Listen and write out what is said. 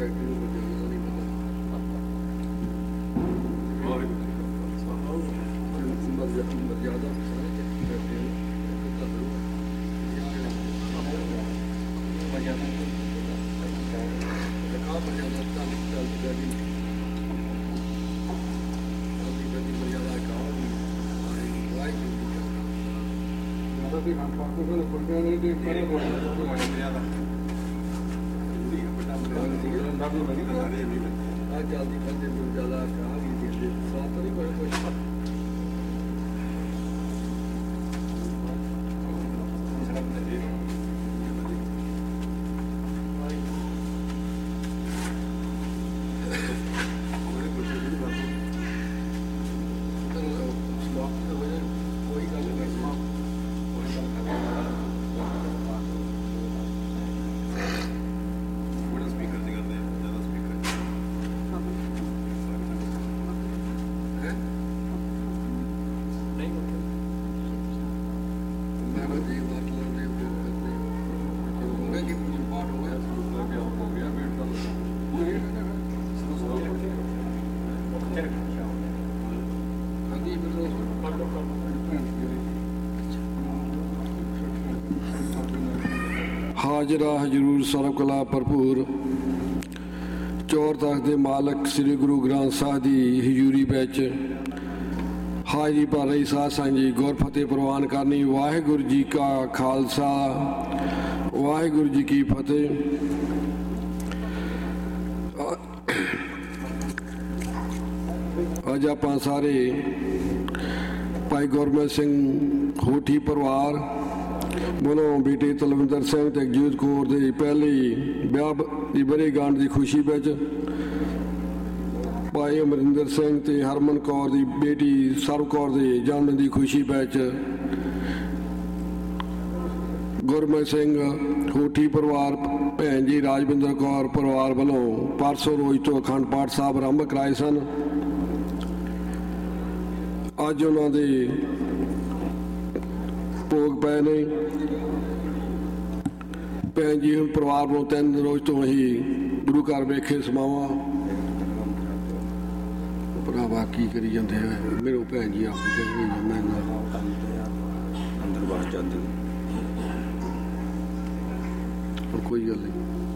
ਹਾਜ਼ਰਾ ਹਜ਼ੂਰ ਸਰਬ ਕਲਾ ਭਰਪੂਰ ਚੌਰ ਤਖਤ ਦੇ ਮਾਲਕ ਸ੍ਰੀ ਗੁਰੂ ਗ੍ਰੰਥ ਸਾਹਿਬ ਦੀ ਹਜ਼ੂਰੀ ਵਿੱਚ ਹਾਜ਼ਰੀ ਭਰ ਰਹੀ ਸਾਧ ਸੰਗਤ ਜੀ, ਗੁਰਫਤਿਹ ਪ੍ਰਵਾਨ ਕਰਨੀ। ਵਾਹਿਗੁਰੂ ਜੀ ਕਾ ਖਾਲਸਾ, ਵਾਹਿਗੁਰੂ ਜੀ ਕੀ ਫਤਿਹ। ਅੱਜ ਆਪਾਂ ਸਾਰੇ ਭਾਈ ਗੁਰਮਤ ਸਿੰਘ ਹੋਠੀ ਪਰਿਵਾਰ ਵੱਲੋਂ ਬੇਟੇ ਤਲਵਿੰਦਰ ਸਿੰਘ ਤੇ ਜਗਜੀਤ ਕੌਰ ਦੇ ਪਹਿਲੀ ਵਿਆਹ ਦੀ ਵਰ੍ਹੇਗੰਢ ਦੀ ਖੁਸ਼ੀ ਵਿੱਚ ਭਾਈ ਅਮਰਿੰਦਰ ਸਿੰਘ ਤੇ ਹਰਮਨ ਕੌਰ ਦੀ ਬੇਟੀ ਸਰਬ ਕੌਰ ਦੇ ਜਨਮ ਦੀ ਖੁਸ਼ੀ ਵਿੱਚ ਗੁਰਮਤ ਸਿੰਘ ਹੋਠੀ ਪਰਿਵਾਰ ਭੈਣ ਜੀ ਰਾਜਵਿੰਦਰ ਕੌਰ ਪਰਿਵਾਰ ਵੱਲੋਂ ਪਰਸੋਂ ਰੋਜ਼ ਤੋਂ ਅਖੰਡ ਪਾਠ ਸਾਹਿਬ ਆਰੰਭ ਕਰਾਏ ਸਨ। ਅੱਜ ਉਹਨਾਂ ਦੇ ਭੋਗ ਪਏ ਨੇ। ਭੈਣ ਜੀ ਪਰਿਵਾਰ ਨੂੰ 3 ਰੋਜ਼ ਤੋਂ ਹੀ ਗੁਰੂ ਘਰ ਵੇਖੇ ਸਮਾਵਾਂ ਭਰਾਵਾ ਕੀ ਕਰੀ ਜਾਂਦੇ ਆ ਮੇਰੇ ਭੈਣ ਜੀ ਆਪ ਮੈਂ ਅੰਦਰ ਬਾਹਰ ਜਾਂਦੇ ਕੋਈ ਗੱਲ ਨਹੀਂ।